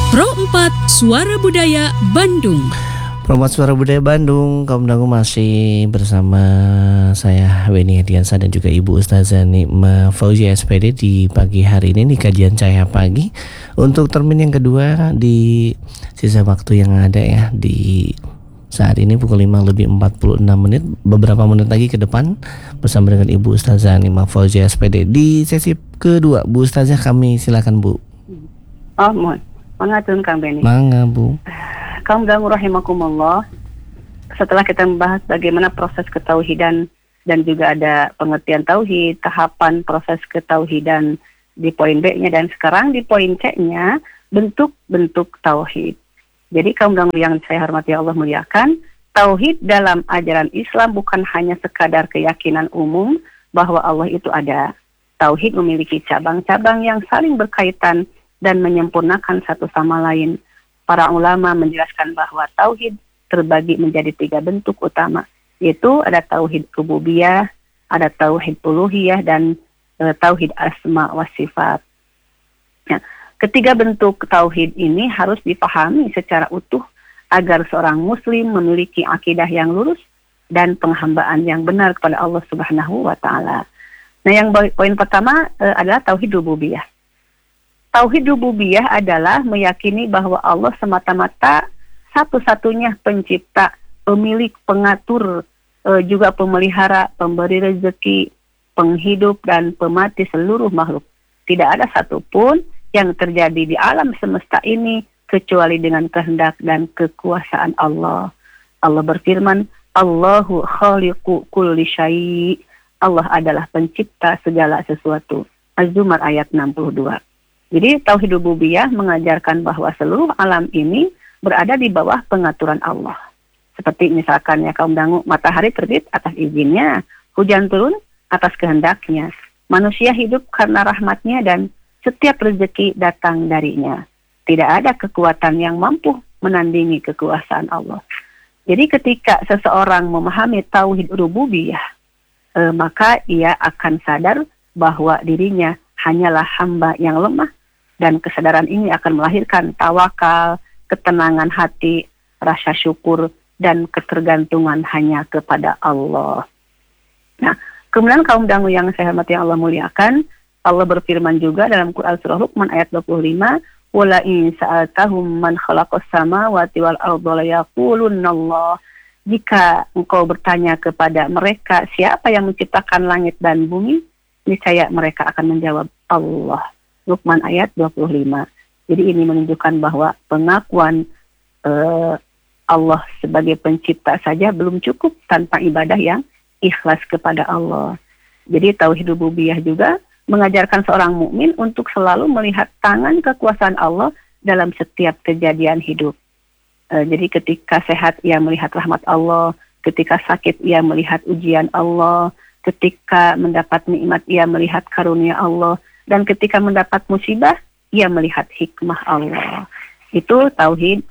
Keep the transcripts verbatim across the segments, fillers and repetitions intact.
Pro empat Suara Budaya Bandung. Pro empat Suara Budaya Bandung, kaum dangu masih bersama saya Weni Hediansa dan juga Ibu Ustazah Nikmah Fauzia S P D di pagi hari ini di kajian Cahaya Pagi. Untuk termin yang kedua di sisa waktu yang ada ya, di saat ini pukul lima lebih empat puluh enam menit. Beberapa menit lagi ke depan bersama dengan Ibu Ustazah Nikmah Fauzia S P D di sesi kedua. Bu Ustazah, kami silakan Bu. Oh, mohon. Mengatun Kang Beni. Mangga Bu. Kaum dangu rahimakumullah. Setelah kita membahas bagaimana proses ketauhidan dan juga ada pengertian tauhid, tahapan proses ketauhidan di poin B-nya, dan sekarang di poin C-nya bentuk-bentuk tauhid. Jadi kaum dangu yang saya hormati Allah muliakan, tauhid dalam ajaran Islam bukan hanya sekadar keyakinan umum bahwa Allah itu ada. Tauhid memiliki cabang-cabang yang saling berkaitan dan menyempurnakan satu sama lain. Para ulama menjelaskan bahwa tauhid terbagi menjadi tiga bentuk utama, yaitu ada tauhid rububiyah, ada tauhid uluhiyah, dan e, tauhid asma wa sifat. Ya, ketiga bentuk tauhid ini harus dipahami secara utuh agar seorang muslim memiliki akidah yang lurus dan penghambaan yang benar kepada Allah Subhanahu wa taala. Nah, yang poin pertama e, adalah tauhid rububiyah. Tauhid rububiyah adalah meyakini bahwa Allah semata-mata satu-satunya pencipta, pemilik, pengatur, e, juga pemelihara, pemberi rezeki, penghidup, dan pemati seluruh makhluk. Tidak ada satupun yang terjadi di alam semesta ini kecuali dengan kehendak dan kekuasaan Allah. Allah berfirman, Allahu khaliqu kulli syai'. Allah adalah pencipta segala sesuatu. Az-Zumar ayat enam puluh dua. Jadi tauhid rububiyah mengajarkan bahwa seluruh alam ini berada di bawah pengaturan Allah. Seperti misalkan ya kaum dangu, matahari terbit atas izinnya, hujan turun atas kehendaknya, manusia hidup karena rahmatnya, dan setiap rezeki datang darinya. Tidak ada kekuatan yang mampu menandingi kekuasaan Allah. Jadi ketika seseorang memahami tauhid rububiyah, eh, maka ia akan sadar bahwa dirinya hanyalah hamba yang lemah, dan kesadaran ini akan melahirkan tawakal, ketenangan hati, rasa syukur, dan ketergantungan hanya kepada Allah. Nah, kemudian kaum dangu yang saya hormati Allah muliakan, Allah berfirman juga dalam Quran surah Luqman ayat dua puluh lima, "Wala in sa'altahum man khalaqas samawati wal arda la yaqulunallah." Jika engkau bertanya kepada mereka siapa yang menciptakan langit dan bumi, niscaya mereka akan menjawab Allah. Luqman ayat dua puluh lima. Jadi ini menunjukkan bahwa pengakuan uh, Allah sebagai pencipta saja belum cukup tanpa ibadah yang ikhlas kepada Allah. Jadi tauhid rububiyah juga mengajarkan seorang mukmin untuk selalu melihat tangan kekuasaan Allah dalam setiap kejadian hidup. Uh, jadi ketika sehat ia melihat rahmat Allah, ketika sakit ia melihat ujian Allah, ketika mendapat nikmat ia melihat karunia Allah, dan ketika mendapat musibah, ia melihat hikmah Allah. Itu tauhid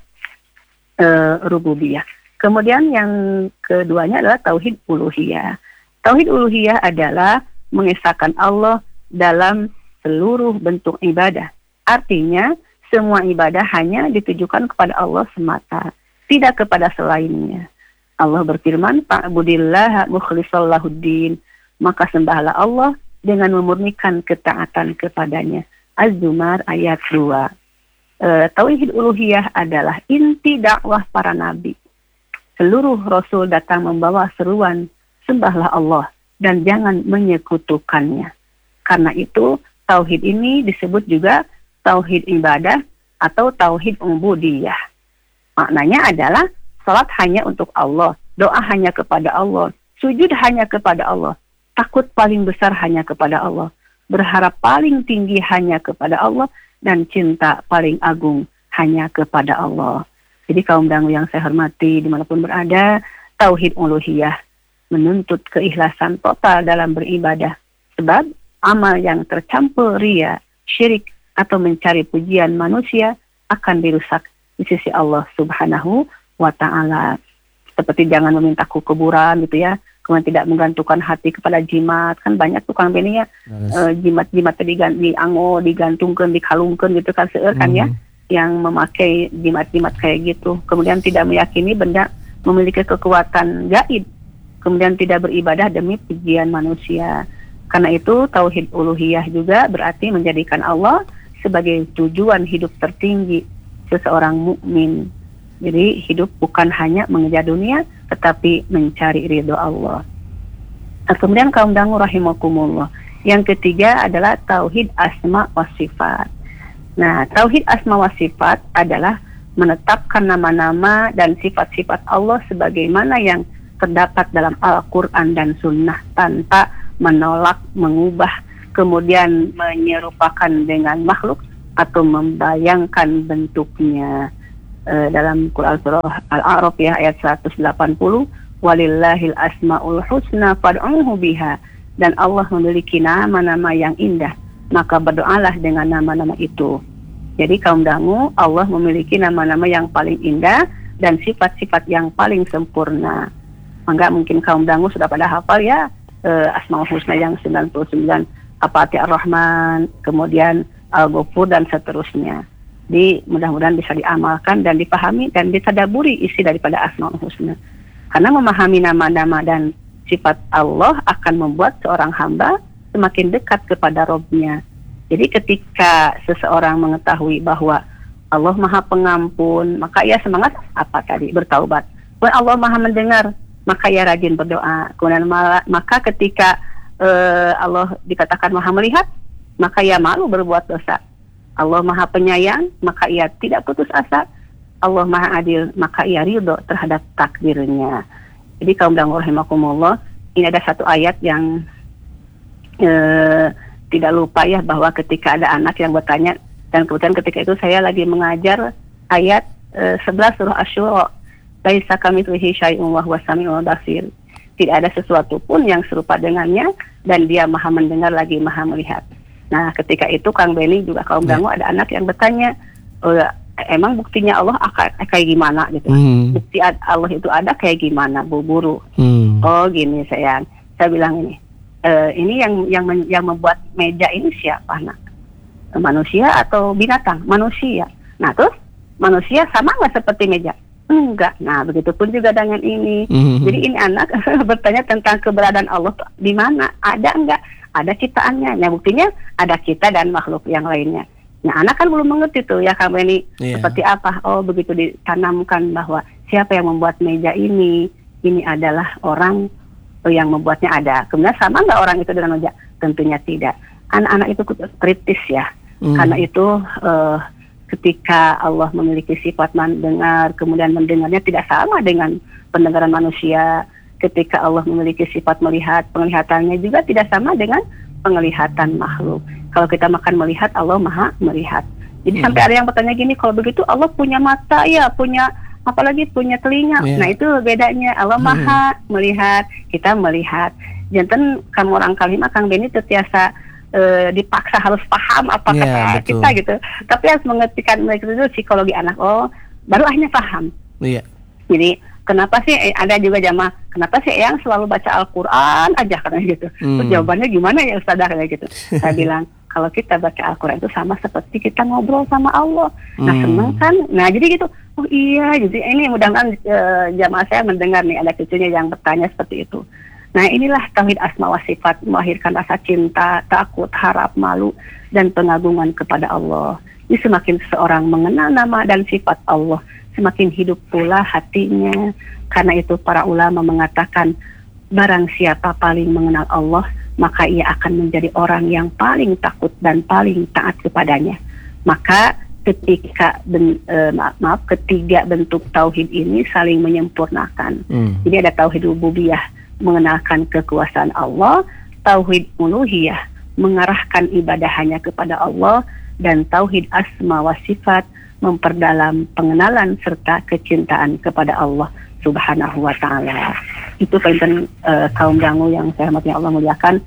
e, rububiyah. Kemudian yang keduanya adalah tauhid uluhiyah. Tauhid uluhiyah adalah mengesahkan Allah dalam seluruh bentuk ibadah. Artinya, semua ibadah hanya ditujukan kepada Allah semata, tidak kepada selainnya. Allah berfirman, "Fa'budillaha mukhlishal lahuddin." Maka sembahlah Allah dengan memurnikan ketaatan kepadanya. Az-Zumar ayat dua. E, Tauhid uluhiyah adalah inti dakwah para nabi. Seluruh rasul datang membawa seruan, sembahlah Allah dan jangan menyekutukannya. Karena itu, tauhid ini disebut juga tauhid ibadah atau tauhid ubudiyah. Maknanya adalah salat hanya untuk Allah, doa hanya kepada Allah, sujud hanya kepada Allah, takut paling besar hanya kepada Allah, berharap paling tinggi hanya kepada Allah, dan cinta paling agung hanya kepada Allah. Jadi kaum dangu yang saya hormati dimanapun berada, tauhid uluhiyah menuntut keikhlasan total dalam beribadah. Sebab amal yang tercampur ria, syirik, atau mencari pujian manusia akan dirusak di sisi Allah Subhanahu wa ta'ala. Seperti jangan meminta kuburan gitu ya, kemudian tidak menggantungkan hati kepada jimat. Kan banyak tukang beni ya, e, jimat-jimat diganti, diango, digantungkan, dikalungkan gitu kan, seueur kan ya. yang memakai jimat-jimat kayak gitu, kemudian tidak meyakini benda memiliki kekuatan gaib, kemudian tidak beribadah demi pujian manusia. Karena itu tauhid uluhiyah juga berarti menjadikan Allah sebagai tujuan hidup tertinggi seseorang mukmin. Jadi hidup bukan hanya mengejar dunia, tetapi mencari ridho Allah. Nah, kemudian kaum dangu rahimakumullah, yang ketiga adalah tauhid asma wa sifat. Nah, tauhid asma wa sifat adalah menetapkan nama-nama dan sifat-sifat Allah sebagaimana yang terdapat dalam Al-Quran dan Sunnah tanpa menolak, mengubah, kemudian menyerupakan dengan makhluk atau membayangkan bentuknya. E, dalam Quran surah Al-A'raf ya ayat seratus delapan puluh, walillahil asmaul husna fad'uhu biha, dan Allah memiliki nama-nama yang indah, maka berdoalah dengan nama-nama itu. Jadi kaum dangu, Allah memiliki nama-nama yang paling indah dan sifat-sifat yang paling sempurna. Enggak mungkin kaum dangu sudah pada hafal ya e, Asmaul Husna yang sembilan puluh sembilan, Apati Ar-Rahman, kemudian Al-Ghafur dan seterusnya. Jadi mudah-mudahan bisa diamalkan dan dipahami dan ditadaburi isi daripada Asmaul Husna. Karena memahami nama-nama dan sifat Allah akan membuat seorang hamba semakin dekat kepada Rabb-Nya. Jadi ketika seseorang mengetahui bahwa Allah Maha Pengampun, maka ia semangat apa tadi? Bertaubat. Kemudian Allah Maha Mendengar, maka ia rajin berdoa. Kemudian maka ketika uh, Allah dikatakan Maha Melihat, maka ia malu berbuat dosa. Allah Maha Penyayang, maka ia tidak putus asa. Allah Maha Adil, maka ia ridho terhadap takdirnya. Jadi kaum dangu rahimakumullah, ini ada satu ayat yang uh, tidak lupa ya, bahwa ketika ada anak yang bertanya, dan kemudian ketika itu saya lagi mengajar ayat uh, sebelas surah Asy-Syura, laisa kamitslihi syai'un wa huwas samiul basir. Tidak ada sesuatu pun yang serupa dengannya, dan dia Maha Mendengar lagi Maha Melihat. Nah, ketika itu Kang Beni juga kaum dangu, ada anak yang bertanya, e, emang buktinya Allah akan kayak gimana gitu. Hmm. Bukti Allah itu ada kayak gimana, Bu Guru? Hmm. Oh, gini sayang. Saya bilang ini, e, ini yang yang yang membuat meja ini siapa, Nak? Manusia atau binatang? Manusia. Nah, terus manusia sama nggak seperti meja? Enggak. Nah, begitupun juga dengan ini. Mm-hmm. Jadi ini anak bertanya tentang keberadaan Allah di mana? Ada enggak? Ada ciptaannya. Nah, buktinya ada kita dan makhluk yang lainnya. Nah, anak kan belum mengerti tuh ya kamu ini yeah. Seperti apa. Oh, begitu ditanamkan bahwa siapa yang membuat meja ini? Ini adalah orang yang membuatnya ada. Kemudian sama enggak orang itu dengan meja? Tentunya tidak. Anak-anak itu kritis ya. Mm. Karena itu uh, ketika Allah memiliki sifat mendengar, kemudian mendengarnya tidak sama dengan pendengaran manusia. Ketika Allah memiliki sifat melihat, penglihatannya juga tidak sama dengan penglihatan makhluk. Kalau kita makan melihat, Allah Maha Melihat. Jadi hmm. sampai ada yang bertanya gini, kalau begitu Allah punya mata ya, punya apalagi punya telinga. Yeah. Nah itu bedanya, Allah hmm. Maha Melihat, kita melihat. Jangan kamu orang kalimah Kang Beni terbiasa Uh, dipaksa harus paham apa kata yeah, kita gitu, tapi harus mengertikan itu psikologi anak. Oh, baru akhirnya paham. Iya. Yeah. Jadi kenapa sih eh, ada juga jamaah, kenapa sih yang selalu baca Al-Quran aja karena gitu. Mm. Terus jawabannya gimana ya Ustazah kayak gitu. Saya bilang kalau kita baca Al-Quran itu sama seperti kita ngobrol sama Allah. Nah mm. seneng kan. Nah jadi gitu. Oh iya, jadi ini mudah-mudahan uh, jamaah saya mendengar nih ada cucunya yang bertanya seperti itu. Nah inilah tauhid asma wa sifat, melahirkan rasa cinta, takut, harap, malu, dan pengagungan kepada Allah. Ini semakin seseorang mengenal nama dan sifat Allah, semakin hidup pula hatinya. Karena itu para ulama mengatakan, barang siapa paling mengenal Allah, maka ia akan menjadi orang yang paling takut dan paling taat kepadanya. Maka ketika ben, eh, maaf, maaf ketiga bentuk tauhid ini saling menyempurnakan. Hmm. Jadi ada tauhid rububiyah, mengenalkan kekuasaan Allah, tauhid uluhiyah, mengarahkan ibadah hanya kepada Allah, dan tauhid asma wa sifat, memperdalam pengenalan serta kecintaan kepada Allah Subhanahu wa taala. Itu penting uh, kaum dangu yang saya hormati Allah muliakan,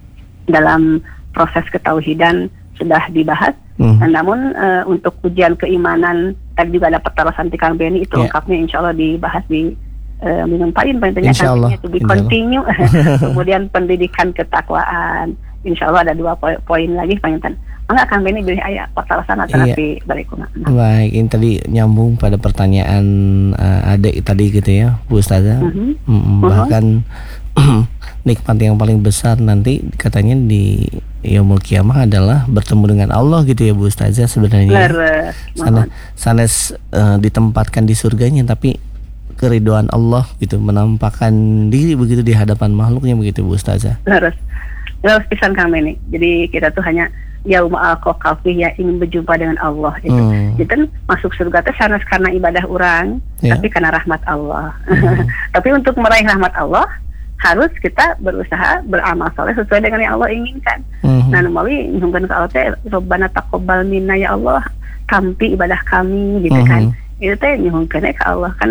dalam proses ketauhidan sudah dibahas. Hmm. Namun uh, untuk ujian keimanan tadi juga ada pertarasan di Kang Beni, itu yeah. lengkapnya insya Allah dibahas di Uh, minum paling pentingnya nantinya to be continue. Kemudian pendidikan ketakwaan, insya Allah ada dua poin, poin lagi panjang. Enggak akan ini pilih ayat pasal sana terapi balik kuna. Baik, ini tadi nyambung pada pertanyaan uh, adik tadi gitu ya, Bu Ustazah. Mm-hmm. Mm-hmm. Bahkan nikmat yang paling besar nanti katanya di yaumul kiamah adalah bertemu dengan Allah gitu ya Bu Ustazah sebenarnya. Sana sana uh, ditempatkan di surganya, tapi keriduan Allah gitu, menampakkan diri begitu di hadapan makhluknya begitu Bu Ustazah. Harus harus pisan kami nih. Jadi kita tuh hanya yauma al-qafi ya ingin berjumpa dengan Allah itu. Hmm. Jadi masuk surga teh sanes karena ibadah orang, yeah. tapi karena rahmat Allah. Hmm. Tapi untuk meraih rahmat Allah harus kita berusaha beramal soleh sesuai dengan yang Allah inginkan. Hmm. Nah, numawi nyuhunkeun ka Allah teh Rabbana taqabbal minna ya Allah, tampi ibadah kami gitu hmm. kan. Itu teh nyuhunkeun ka Allah kan